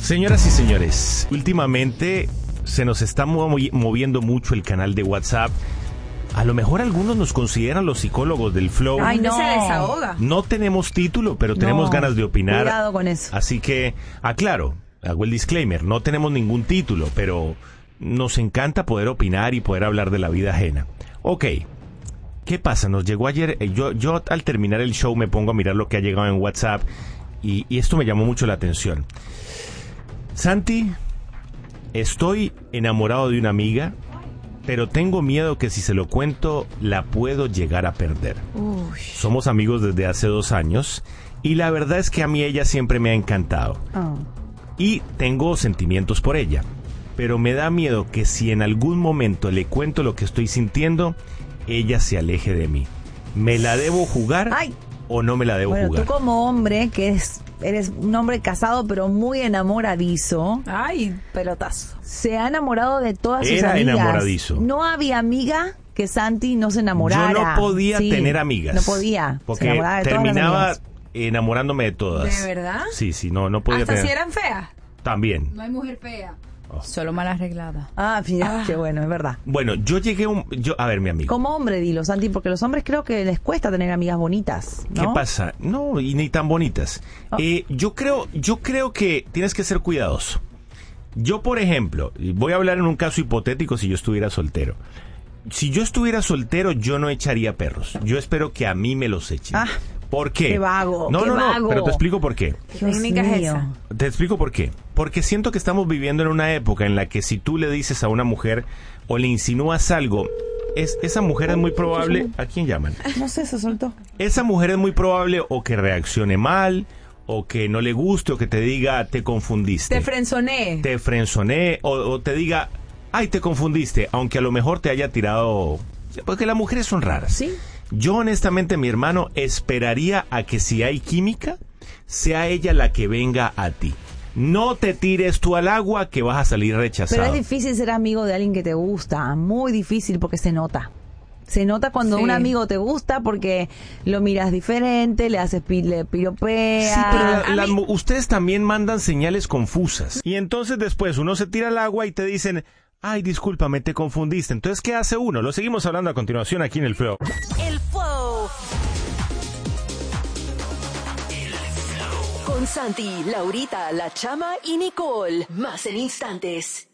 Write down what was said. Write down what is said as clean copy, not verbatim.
Señoras y señores, últimamente se nos está moviendo mucho el canal de WhatsApp. A lo mejor algunos nos consideran los psicólogos del Flow. Ay, no. Se desahoga. No tenemos título, pero tenemos ganas de opinar. Cuidado con eso. Así que, aclaro, hago el disclaimer, no tenemos ningún título, pero nos encanta poder opinar y poder hablar de la vida ajena. Ok, ¿qué pasa? Nos llegó ayer, yo al terminar el show me pongo a mirar lo que ha llegado en WhatsApp y esto me llamó mucho la atención. Santi, estoy enamorado de una amiga, pero tengo miedo que si se lo cuento la puedo llegar a perder. Uy. Somos amigos desde hace 2 años y la verdad es que a mí ella siempre me ha encantado. Oh. Y tengo sentimientos por ella, pero me da miedo que si en algún momento le cuento lo que estoy sintiendo, ella se aleje de mí. ¿Me la debo jugar Ay. o no me la debo Bueno, jugar? tú como hombre, eres un hombre casado pero muy enamoradizo, Ay, pelotazo. se ha enamorado de todas sus Era amigas. enamoradizo. No había amiga que Santi no se enamorara. Yo no podía Sí, tener amigas. No podía. Se Porque enamoraba de todas las terminaba amigas. enamorándome de todas. ¿De verdad? Sí, no podía Hasta tener. si eran feas. También. No hay mujer fea. Solo mal arreglada. Ah, mira, qué bueno, es verdad. Bueno, a ver, mi amigo. Como hombre, dilo, Santi, porque los hombres creo que les cuesta tener amigas bonitas, ¿no? ¿Qué pasa? No, y ni tan bonitas. Oh. Yo creo que tienes que ser cuidadoso. Yo, por ejemplo, y voy a hablar en un caso hipotético si yo estuviera soltero. Si yo estuviera soltero, yo no echaría perros. Yo espero que a mí me los echen. Ah, ¿Por qué? qué vago, No, qué no, vago. pero te explico por qué. ¿Qué Dios técnica es mío. esa? Te explico por qué. Porque siento que estamos viviendo en una época en la que si tú le dices a una mujer o le insinúas algo, esa mujer es muy probable... ¿A quién llaman? No sé, se soltó. Esa mujer es muy probable o que reaccione mal, o que no le guste, o que te diga, te confundiste. Te frenzoné. Te frenzoné, o te diga, ay, te confundiste, aunque a lo mejor te haya tirado... Porque las mujeres son raras. Sí. Yo honestamente, mi hermano, esperaría a que si hay química, sea ella la que venga a ti. No te tires tú al agua que vas a salir rechazado. Pero es difícil ser amigo de alguien que te gusta, muy difícil porque se nota. Se nota cuando Sí. un amigo te gusta porque lo miras diferente, le haces le piropeas. Sí, pero A mí- ustedes también mandan señales confusas. Y entonces después uno se tira al agua y te dicen, ay, discúlpame, te confundiste. Entonces, ¿qué hace uno? Lo seguimos hablando a continuación aquí en el Flow. El Flow. Con Santi, Laurita, La Chama y Nicole. Más en instantes.